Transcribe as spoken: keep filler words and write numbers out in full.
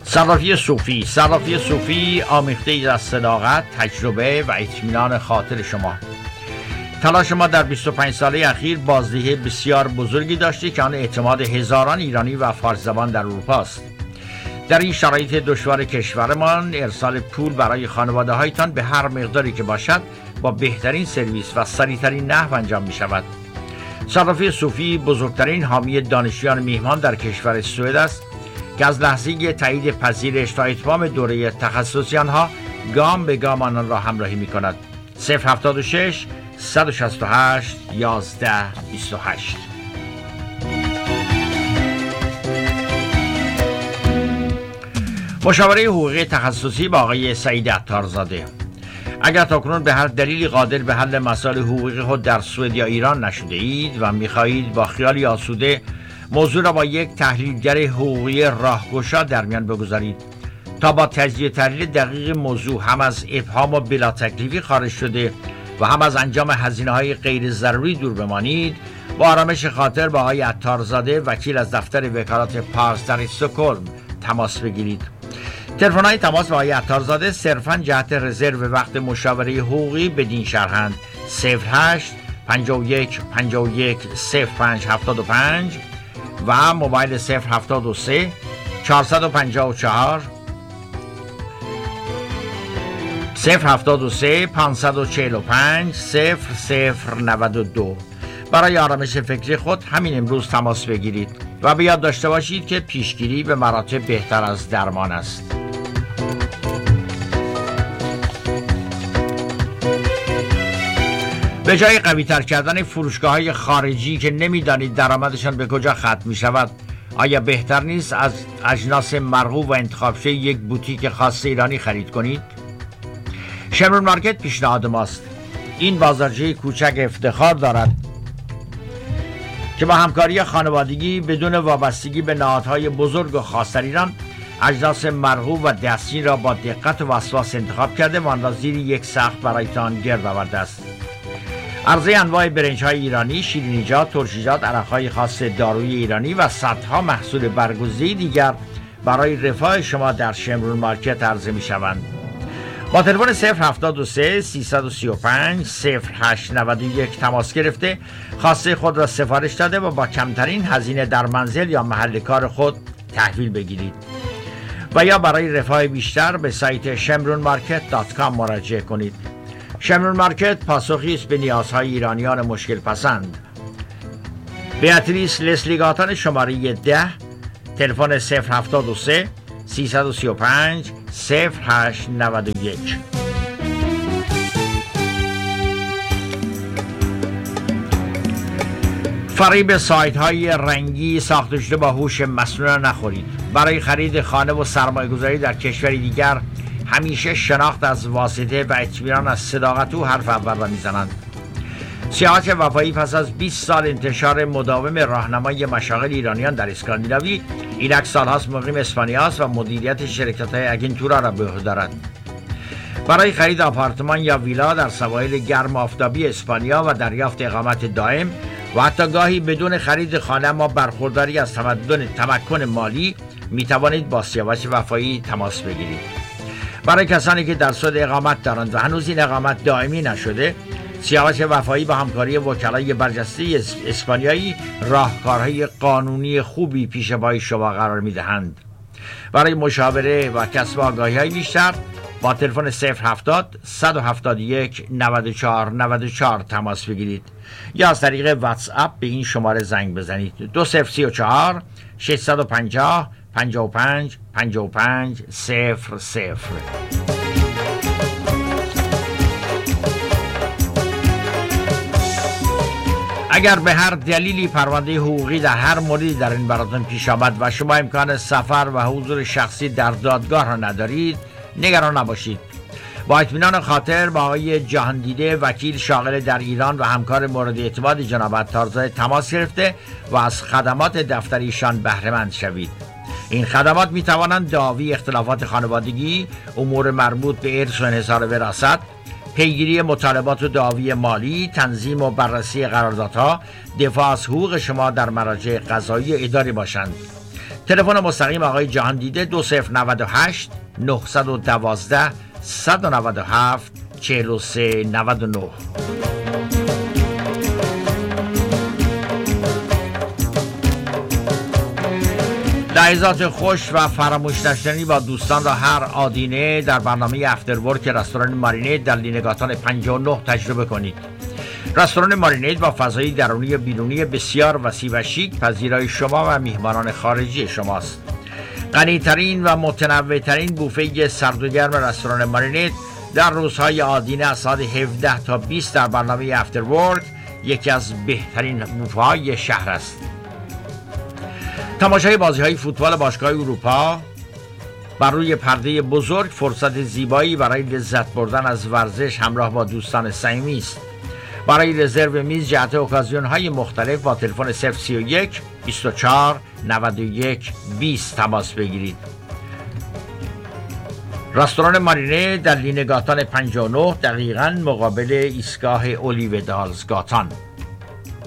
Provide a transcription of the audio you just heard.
صرافی صوفی. صرافی صوفی آمیخته از صداقت، تجربه و اطمینان خاطر شما. تلاش ما در بیست و پنج ساله اخیر بازدهی بسیار بزرگی داشته که آن اعتماد هزاران ایرانی و فارسی زبان در اروپا است. در این شرایط دشوار کشورمان ارسال پول برای خانواده هایتان به هر مقداری که باشد با بهترین سرویس و سریعترین نحو انجام می شود. صرافی صوفی بزرگترین حامی دانشجویان میهمان در کشور سوئد است که از لحظه تایید پذیرش تا اتمام دوره تخصصی آنها گام به گام آنان را همراهی می کند. صفر هفتاد و شش صد و شصت و هشت یازده بیست و هشت. مشاوره حقوقی تخصصی با آقای سعید عطارزاده. اگر تاکنون به هر دلیلی قادر به حل مسائل حقوقی خود در سوئد یا ایران نشده اید و می‌خواهید با خیالی آسوده موضوع را با یک تحلیلگر حقوقی راهگشا در میان بگذارید تا با تجزیه تحلیل دقیق موضوع هم از ابهام و بلا تکلیفی خارج شده و هم از انجام هزینه‌های غیر ضروری دور بمانید، با آرامش خاطر با آقای عطارزاده وکیل از دفتر وکالت پارس در استکهلم تماس بگیرید. تلفن‌های تماس با آقای عطارزاده صرفاً جهت رزرو وقت مشاوره حقوقی بدین شرحند: صفر هشت پنجاه و یک پنجاه و یک صفر پنج هفتاد و پنج و موبایل صفر هفتاد و سه چهارصد و پنجاه و چهار صفر هفتاد و سه پانصد و چهل و پنج صفر صفر نود و دو. برای آرامش فکری خود همین امروز تماس بگیرید و به یاد داشته باشید که پیشگیری به مراتب بهتر از درمان است. به جای قوی تر کردن فروشگاه های خارجی که نمیدانید درآمدشان به کجا ختم می شود، آیا بهتر نیست از اجناس مرغوب و انتخاب‌شده یک بوتیک خاص ایرانی خرید کنید؟ شمرون مارکت پیشنهاد ماست. این بازارچه کوچک افتخار دارد که با همکاری خانوادگی بدون وابستگی به نهادهای بزرگ و خاص در ایران اجناس مرغوب و دستچین را با دقت و وسواس انتخاب کرده و آن را زیر یک سقف برایتان گرد آورده است. عرضه انواع برنج‌های ایرانی، شیرینیجات، ترشیجات، عرق‌های خاص دارویی ایرانی و صدها محصول برگزیده دیگر برای رفاه شما در شمرون مارکت عرضه می‌شوند. با تلفن صفر هفتاد و سه سیصد و سی و پنج صفر هشت نود و یک تماس گرفته خواسته خود را سفارش داده و با کمترین هزینه در منزل یا محل کار خود تحویل بگیرید و یا برای رفاه بیشتر به سایت شمرون مارکت دات کام مراجعه کنید. شمرون مارکت پاسخی است به نیازهای ایرانیان مشکل پسند. بیاتریس لسلیگاتان شماره ده، تلفن صفر هفتاد و سه سیصد و سی و پنج صفر هشت نود و یک. فریب سایت های رنگی ساخته شده با هوش مصنوعی نخورید. برای خرید خانه و سرمایه گذاری در کشوری دیگر همیشه شناخت از واسطه و اطمینان از صداقت او حرف اول را میزنند. سیاحت وفایی پس از بیست سال انتشار مداوم راهنمای مشاغل ایرانیان در اسکاندیناوی، اینک سالهاست مقیم اسپانیا است و مدیریت شرکت‌های اگنتورا را به عهده دارد. برای خرید آپارتمان یا ویلا در سواحل گرم آفتابی اسپانیا و دریافت اقامت دائم و حتی گاهی بدون خرید خانه ما برخورداری از تمدن تمکن مالی، می توانید با سیاوش وفایی تماس بگیرید. برای کسانی که در سوئد اقامت دارند و هنوز این اقامت دائمی نشده، سیاوش وفایی با همکاری وکلای برجسته اسپانیایی راهکارهای قانونی خوبی پیش پای شما قرار می‌دهند. برای مشاوره و کسب آگاهی‌های بیشتر با تلفن صفر هفتاد صد و هفتاد و یک نود و چهار نود و چهار تماس بگیرید یا از طریق واتس اپ به این شماره زنگ بزنید: دو صفر سی و چهار ششصد و پنجاه پنجاه و پنج پنجاه و پنج صفر صفر. اگر به هر دلیلی پرونده حقوقی در هر موردی در این براتون پیش آمد و شما امکان سفر و حضور شخصی در دادگاه را ندارید، نگران نباشید. با اطمینان خاطر با آقای جهاندیده وکیل شاغل در ایران و همکار مورد اعتماد جناب عطارزاده تماس گرفته و از خدمات دفتریشان بهره مند شوید. این خدمات می توانند دعاوی اختلافات خانوادگی، امور مربوط به ارث و انحصار وراثت، پیگیری مطالبات و دعاوی مالی، تنظیم و بررسی قراردادها، دفاع از حقوق شما در مراجع قضایی اداری باشند. تلفن مستقیم آقای جهان دیده دو صفر نه هشت نه یک دو صد و نود و هفت چهل و سه نود و نه. لحظات خوش و فراموش نشدنی با دوستان را هر آدینه در برنامه افتر ورک رستوران مارینید در لینگاتان پنجاه و نه تجربه کنید. رستوران مارینید با فضای درونی و بیرونی بسیار وسیع و شیک پذیرای شما و میهمانان خارجی شماست. غنی‌ترین و متنوع‌ترین بوفه سرد و گرم رستوران مارینید در روزهای آدینه از ساعت هفده تا بیست در برنامه افتر ورک یکی از بهترین بوفه‌های شهر است. تماشای بازی‌های فوتبال باشگاه اروپا بر روی پرده بزرگ فرصت زیبایی برای لذت بردن از ورزش همراه با دوستان صمیمی است. برای رزرو میز جهت اوکازیون‌های مختلف با تلفن صفر سی و یک بیست و چهار نود و یک بیست تماس بگیرید. رستوران مارینه در لینگاتان پنجاه و نه دقیقاً مقابل ایستگاه اولیو دالزگاتان.